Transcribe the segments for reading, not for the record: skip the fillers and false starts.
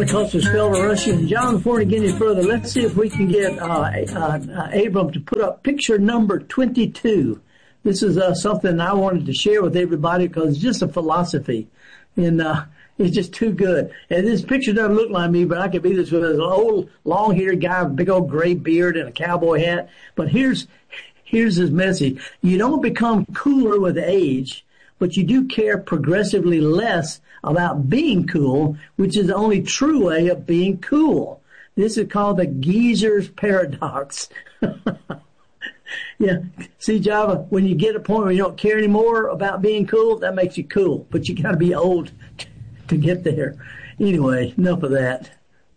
Horticulturist Phil Russian. John, before we get any further, let's see if we can get Abram to put up picture number 22. This is something I wanted to share with everybody because it's just a philosophy, and it's just too good. And this picture doesn't look like me, but I could be this with an old, long-haired guy with a big old gray beard and a cowboy hat. But here's his message. You don't become cooler with age, but you do care progressively less about being cool, which is the only true way of being cool. This is called the geezer's paradox. Yeah. See, Java, when you get a point where you don't care anymore about being cool, that makes you cool. But you got to be old to get there. Anyway, enough of that.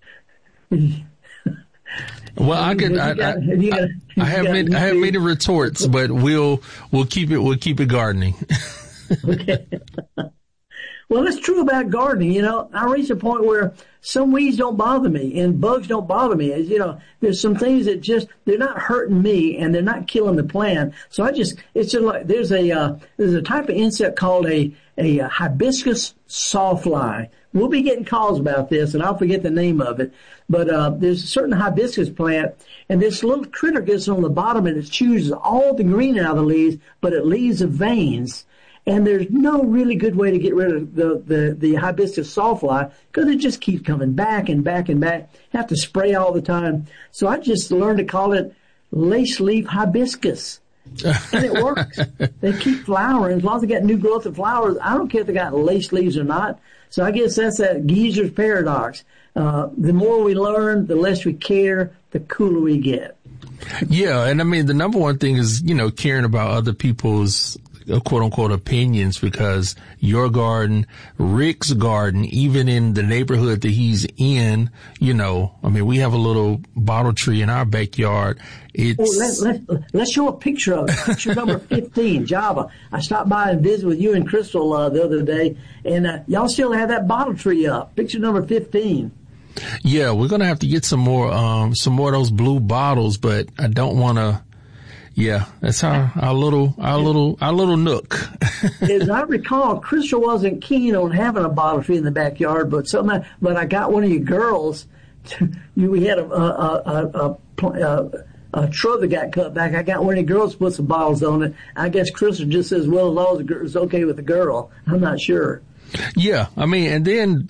Well, I have many retorts, but we'll keep it gardening. Okay. Well, it's true about gardening. You know, I reached a point where some weeds don't bother me and bugs don't bother me. As you know, there's some things that they're not hurting me and they're not killing the plant. So it's just like, there's a type of insect called a hibiscus sawfly. We'll be getting calls about this and I'll forget the name of it. But, there's a certain hibiscus plant and this little critter gets on the bottom and it chews all the green out of the leaves, but it leaves the veins. And there's no really good way to get rid of the hibiscus sawfly because it just keeps coming back and back and back. You have to spray all the time. So I just learned to call it lace leaf hibiscus. And it works. They keep flowering. As long as they got new growth of flowers, I don't care if they got lace leaves or not. So I guess that's that geezer's paradox. The more we learn, the less we care, the cooler we get. Yeah. And I mean, the number one thing is, caring about other people's quote unquote opinions, because your garden, Rick's garden, even in the neighborhood that he's in, we have a little bottle tree in our backyard. Let's show a picture of it. Picture number 15, Java. I stopped by and visited with you and Crystal the other day, and y'all still have that bottle tree up. Picture number 15. Yeah, we're gonna have to get some more of those blue bottles, but I don't want to. Yeah, that's our little nook. As I recall, Crystal wasn't keen on having a bottle tree in the backyard, but I got one of you girls. We had a shrub that got cut back. I got one of the girls to put some bottles on it. I guess Crystal just says, well, as long as it's okay with the girl. I'm not sure. Yeah, I mean, and then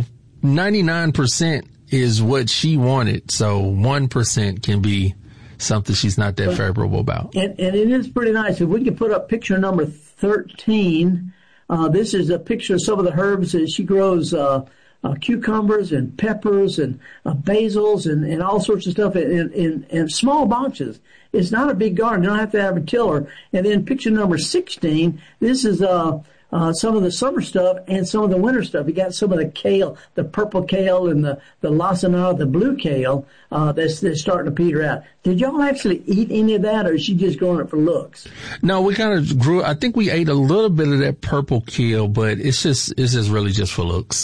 99% is what she wanted, so 1% can be something she's not that favorable about. And it is pretty nice. If we can put up picture number 13, this is a picture of some of the herbs that she grows, cucumbers and peppers and basils and all sorts of stuff in small bunches. It's not a big garden. You don't have to have a tiller. And then picture number 16, this is some of the summer stuff and some of the winter stuff. You got some of the kale, the purple kale and the lacinae, the blue kale, that's starting to peter out. Did y'all actually eat any of that, or is she just growing it for looks? No, we kind of grew. I think we ate a little bit of that purple kale, but it's just really just for looks.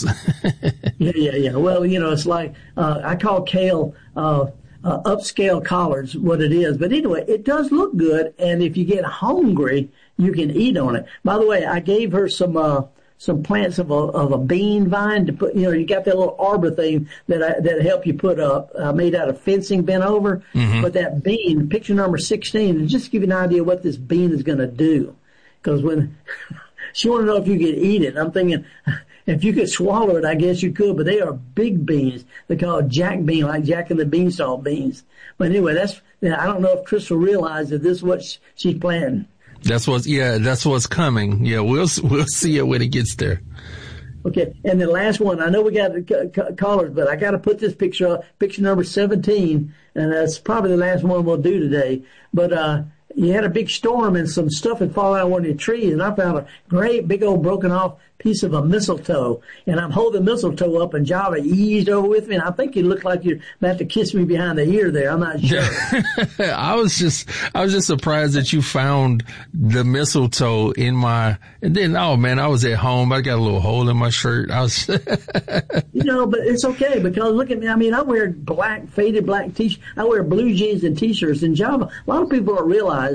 Yeah. Well, it's like, I call kale, upscale collards, what it is. But anyway, it does look good. And if you get hungry, you can eat on it. By the way, I gave her some plants of a bean vine to put, you got that little arbor thing that help you put up, made out of fencing bent over. Mm-hmm. But that bean, picture number 16, and just to give you an idea what this bean is going to do. Because when she wanted to know if you could eat it, I'm thinking, if you could swallow it, I guess you could, but they are big beans. They're called jack bean, like Jack and the Beanstalk beans. But anyway, I don't know if Crystal realized that this is what she's planting. That's what's coming. Yeah, we'll see it when it gets there. Okay, and the last one, I know we got callers, but I got to put this picture up, picture number 17, and that's probably the last one we'll do today. But you had a big storm and some stuff had fallen out of one of your trees, and I found a great big old broken off piece of a mistletoe, and I'm holding the mistletoe up, and Java eased over with me, and I think you look like you're about to kiss me behind the ear there. I'm not sure. I was just surprised that you found the mistletoe in my, and then, oh man, I was at home. I got a little hole in my shirt. I was, but it's okay because look at me. I mean, I wear faded black t-shirts. I wear blue jeans and t-shirts, and Java, a lot of people don't realize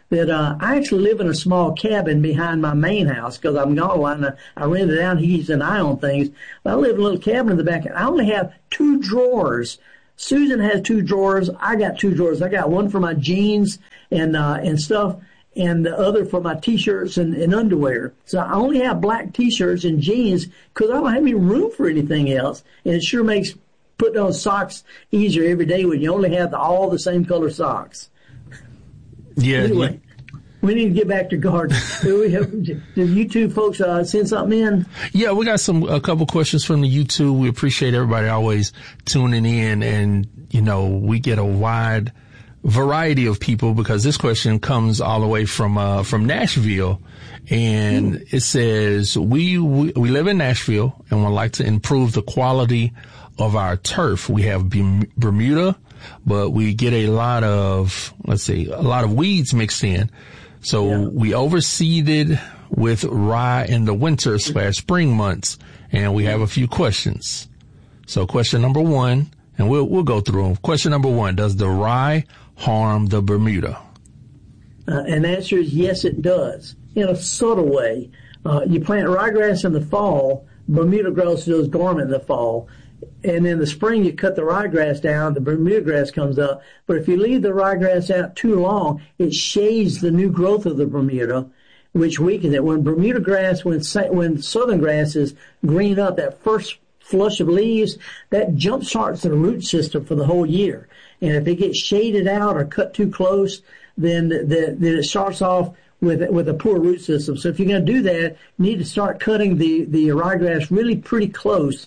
that I actually live in a small cabin behind my main house because I'm gone a lot and I rent it out. He keeps an eye on things. But I live in a little cabin in the back. I only have 2 drawers. Susan has 2 drawers. I got 2 drawers. I got one for my jeans and stuff, and the other for my T-shirts and underwear. So I only have black T-shirts and jeans because I don't have any room for anything else. And it sure makes putting on socks easier every day when you only have all the same color socks. Yeah. Anyway, we need to get back to gardening. Did you two folks send something in? Yeah, we got a couple questions from the YouTube. We appreciate everybody always tuning in, and we get a wide variety of people because this question comes all the way from Nashville, and it says we live in Nashville and would like to improve the quality of our turf. We have Bermuda, but we get a lot of weeds mixed in. So we overseeded with rye in the winter / spring months, and we have a few questions. So question number 1, and we'll go through them. Question number 1, does the rye harm the Bermuda? And the answer is yes, it does. In a subtle way. You plant ryegrass in the fall, Bermuda grass goes dormant in the fall. And in the spring, you cut the ryegrass down, the Bermuda grass comes up. But if you leave the ryegrass out too long, it shades the new growth of the Bermuda, which weakens it. When Bermuda grass, when southern grasses green up, that first flush of leaves, that jump starts the root system for the whole year. And if it gets shaded out or cut too close, then it starts off with a poor root system. So if you're going to do that, you need to start cutting the ryegrass really pretty close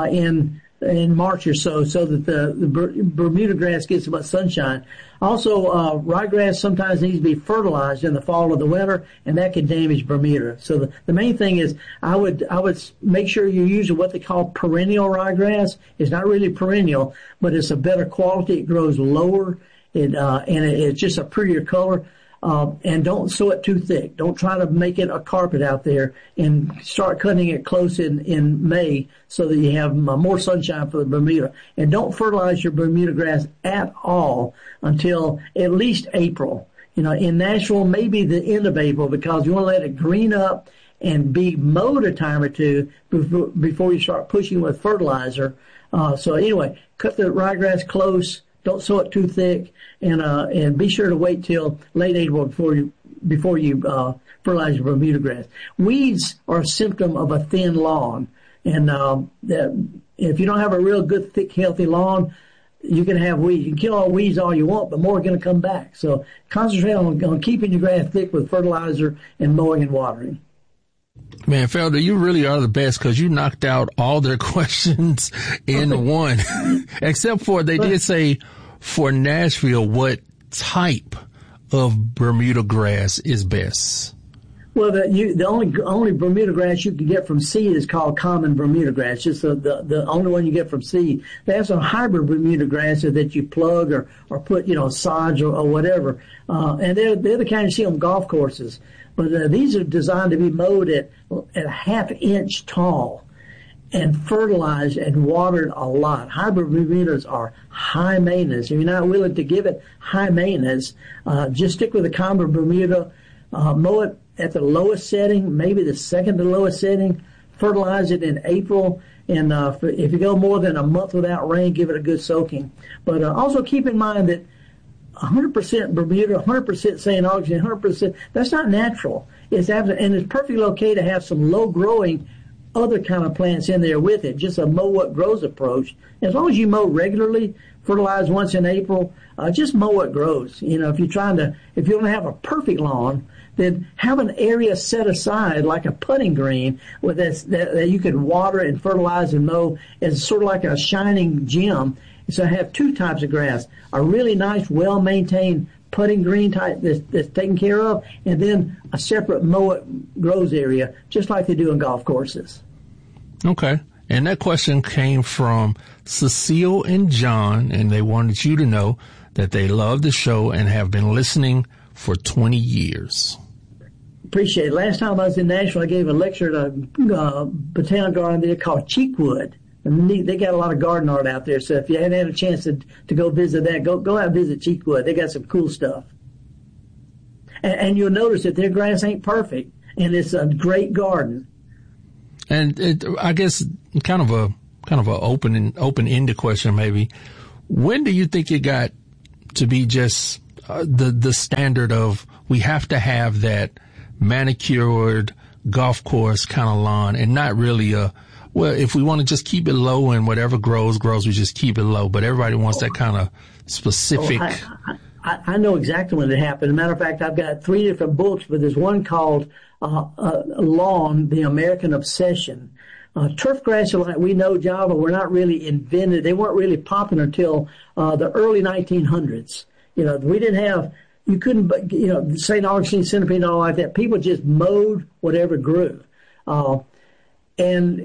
in March or so that the Bermuda grass gets as much sunshine. Also, ryegrass sometimes needs to be fertilized in the fall or the winter, and that can damage Bermuda. So the main thing is I would make sure you use what they call perennial ryegrass. It's not really perennial, but it's a better quality. It grows lower, and it's just a prettier color. And don't sow it too thick. Don't try to make it a carpet out there, and start cutting it close in May so that you have more sunshine for the Bermuda. And don't fertilize your Bermuda grass at all until at least April. In Nashville, maybe the end of April, because you want to let it green up and be mowed a time or two before you start pushing with fertilizer. So anyway, cut the ryegrass close. Don't sow it too thick, and be sure to wait till late April before you fertilize your Bermuda grass. Weeds are a symptom of a thin lawn, and if you don't have a real good, thick, healthy lawn, you can have weeds. You can kill all weeds all you want, but more are going to come back. So concentrate on keeping your grass thick with fertilizer and mowing and watering. Man, Felder, you really are the best because you knocked out all their questions in one. Except for they did say for Nashville, what type of Bermuda grass is best? Well, the only Bermuda grass you can get from seed is called common Bermuda grass. Just the only one you get from seed. They have some hybrid Bermuda grasses that you plug or put sods or whatever, and they're the kind you see on golf courses. But these are designed to be mowed at a half-inch tall and fertilized and watered a lot. Hybrid Bermudas are high maintenance. If you're not willing to give it high maintenance, just stick with the common Bermuda. Mow it at the lowest setting, maybe the second to lowest setting. Fertilize it in April. And if you go more than a month without rain, give it a good soaking. But also keep in mind that 100% Bermuda, 100% St. Augustine, 100%, that's not natural. It's absolutely, and it's perfectly okay to have some low-growing other kind of plants in there with it, just a mow what grows approach. As long as you mow regularly, fertilize once in April, just mow what grows. If you don't have a perfect lawn, then have an area set aside like a putting green with that you can water and fertilize and mow as sort of like a shining gem. So have 2 types of grass, a really nice, well-maintained putting green type that's taken care of, and then a separate mow it grows area, just like they do in golf courses. Okay. And that question came from Cecile and John, and they wanted you to know that they love the show and have been listening for 20 years. Appreciate it. Last time I was in Nashville, I gave a lecture at a botanical garden there called Cheekwood. And they got a lot of garden art out there, so if you hadn't had a chance to go visit that, go out and visit Cheekwood. They got some cool stuff. And you'll notice that their grass ain't perfect, and it's a great garden. And I guess kind of a open-ended question maybe. When do you think it got to be just the standard of we have to have that manicured golf course kind of lawn and not really if we want to just keep it low and whatever grows, we just keep it low. But everybody wants that kind of specific. I know exactly when it happened. As a matter of fact, I've got 3 different books, but there's one called Lawn, the American Obsession. Turf grass, like we know, Java, were not really invented. They weren't really popular until the early 1900s. We didn't have, you couldn't, St. Augustine, centipede, and all like that. People just mowed whatever grew. And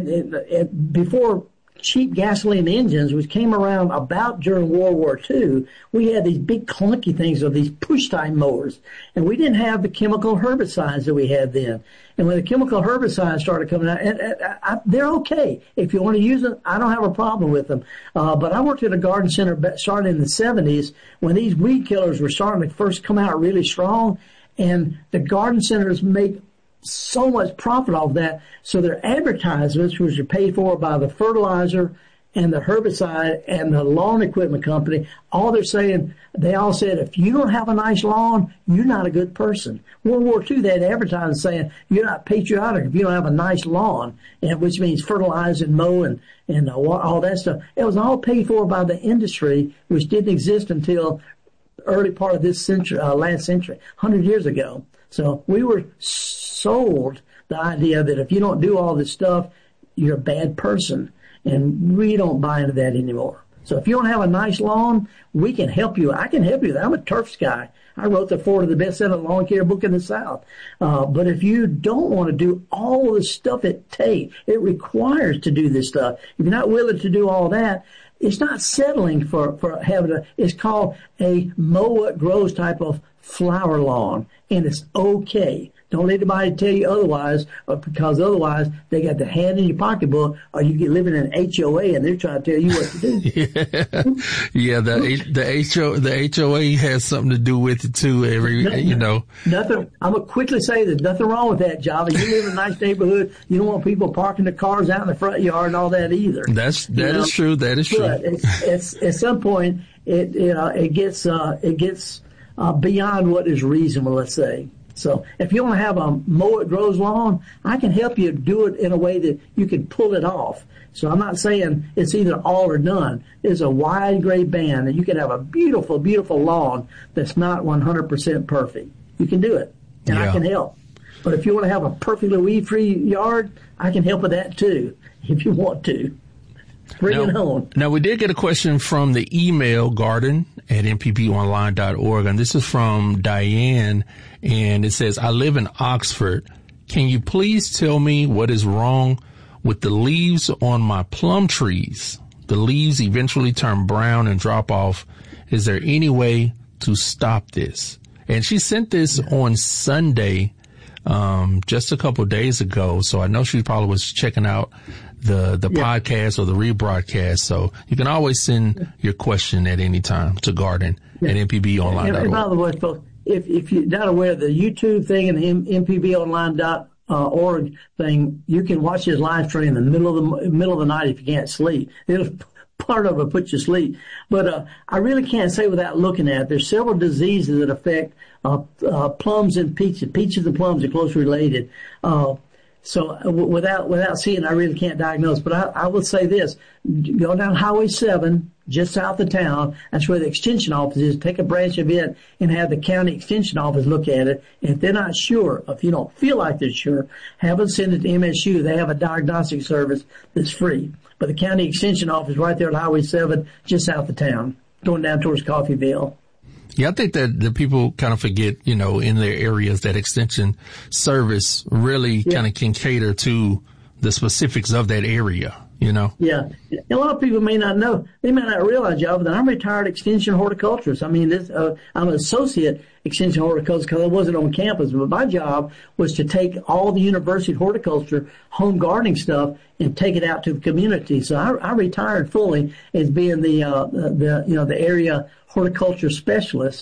before cheap gasoline engines, which came around about during World War II, we had these big clunky things of these push-type mowers. And we didn't have the chemical herbicides that we had then. And when the chemical herbicides started coming out, they're okay. If you want to use them, I don't have a problem with them. But I worked at a garden center starting in the 70s when these weed killers were starting to first come out really strong. And the garden centers make so much profit off that. So their advertisements, which are paid for by the fertilizer and the herbicide and the lawn equipment company, they all said, if you don't have a nice lawn, you're not a good person. World War II, they had advertising saying, you're not patriotic if you don't have a nice lawn, which means fertilize and mow and all that stuff. It was all paid for by the industry, which didn't exist until early part of this century, last century, 100 years ago. So we were sold the idea that if you don't do all this stuff, you're a bad person. And we don't buy into that anymore. So if you don't have a nice lawn, we can help you. I can help you. I'm a turfs guy. I wrote the 4 of the best-selling lawn care book in the South. But if you don't want to do all the stuff it requires to do this stuff, if you're not willing to do all that, it's not settling for having it's called a mow what grows type of flower lawn, and it's okay. Don't let anybody tell you otherwise, because otherwise they got the hand in your pocketbook, or you get living in an HOA and they're trying to tell you what to do. Yeah, the HOA has something to do with it too. Nothing. I'm gonna quickly say there's nothing wrong with that, Java. You live in a nice neighborhood. You don't want people parking their cars out in the front yard and all that either. That is true. That is true. But it's at some point it gets beyond what is reasonable. Let's say. So if you want to have a mow it grows lawn, I can help you do it in a way that you can pull it off. So I'm not saying it's either all or none. It's a wide gray band, and you can have a beautiful, beautiful lawn that's not 100% perfect. You can do it, and I can help. But if you want to have a perfectly weed-free yard, I can help with that too, if you want to. Bring it on. Now, we did get a question from the email garden@mpbonline.org, and this is from Diane, and it says, I live in Oxford. Can you please tell me what is wrong with the leaves on my plum trees? The leaves eventually turn brown and drop off. Is there any way to stop this? And she sent this on Sunday, just a couple of days ago, so I know she probably was checking out the podcast or the rebroadcast. So you can always send your question at any time to garden@mpbonline.org. And by the way, folks, if you're not aware of the YouTube thing and the mpbonline.org thing, you can watch his live stream in the middle of the night if you can't sleep. Part of it puts you to sleep. But I really can't say without looking at it. There's several diseases that affect plums and peaches. Peaches and plums are closely related. So without seeing, I really can't diagnose. But I will say this. Go down Highway 7, just south of town. That's where the extension office is. Take a branch of it and have the county extension office look at it. And if they're not sure, if you don't feel like they're sure, have them send it to MSU. They have a diagnostic service that's free. But the county extension office right there on Highway 7, just south of town, going down towards Coffeyville. Yeah, I think that the people kind of forget, in their areas that extension service really kind of can cater to the specifics of that area, Yeah. A lot of people may not know. They may not realize, Job, that I'm a retired extension horticulturist. I mean, I'm an associate extension horticulturist because I wasn't on campus, but my job was to take all the university horticulture, home gardening stuff and take it out to the community. So I retired fully as being the area horticulture specialist.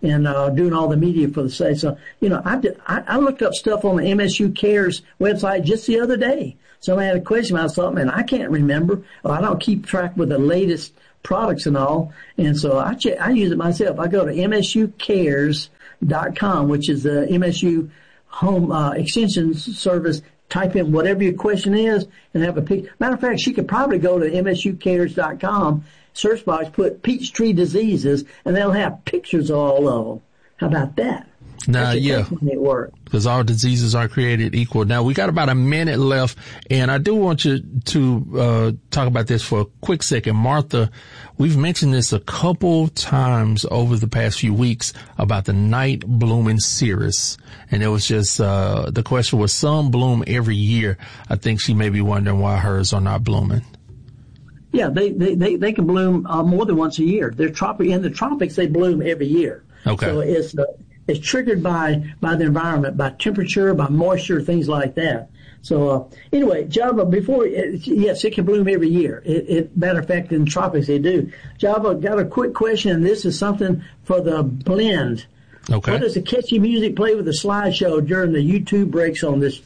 and doing all the media for the site. So, I looked up stuff on the MSU Cares website just the other day. Somebody had a question about something, and I can't remember. I don't keep track with the latest products and all. And so I use it myself. I go to msucares.com, which is the MSU home extension service. Type in whatever your question is and have a pic. Matter of fact, she could probably go to msucares.com, search box, put Peachtree diseases, and they'll have pictures of all of them. How about that? Now, yeah, because all diseases are created equal. Now, we got about a minute left, and I do want you to talk about this for a quick second. Martha, we've mentioned this a couple times over the past few weeks about the night blooming cereus. And it was just the question was, some bloom every year. I think she may be wondering why hers are not blooming. Yeah, they can bloom more than once a year. In the tropics, they bloom every year. Okay. So it's triggered by the environment, by temperature, by moisture, things like that. So, anyway, Java, yes, it can bloom every year. Matter of fact, in the tropics they do. Java, got a quick question, and this is something for the blend. Okay. What does the catchy music play with the slideshow during the YouTube breaks on this?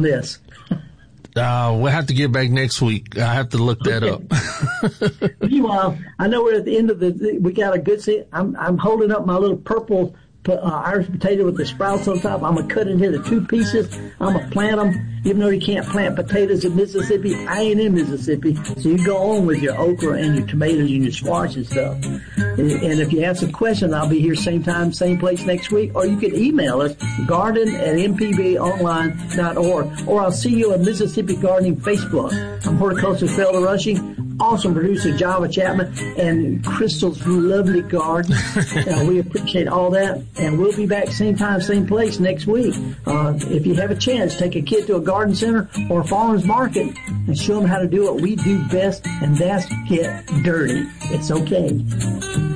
We'll have to get back next week. I have to look that up. Meanwhile, I know we're at the end of we got a good scene. I'm holding up my little purple Irish potato with the sprouts on top. I'm going to cut it into 2 pieces. I'm going to plant them. Even though you can't plant potatoes in Mississippi, I ain't in Mississippi. So you go on with your okra and your tomatoes and your squash and stuff. And if you have some questions, I'll be here same time, same place next week. Or you can email us, garden@mpbonline.org. Or I'll see you on Mississippi Gardening Facebook. I'm horticulturist Felder Rushing. Awesome producer Java Chapman and Crystal's lovely garden. We appreciate all that, and we'll be back same time, same place next week. If you have a chance, take a kid to a garden center or a farmer's market and show them how to do what we do best, and that's get dirty. It's okay.